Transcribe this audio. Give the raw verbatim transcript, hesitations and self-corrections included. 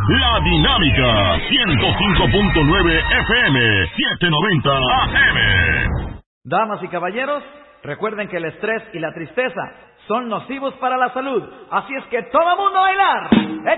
La Dinámica, ciento cinco punto nueve F M, setecientos noventa A M. Damas y caballeros, recuerden que el estrés y la tristeza son nocivos para la salud. Así es que todo mundo a bailar.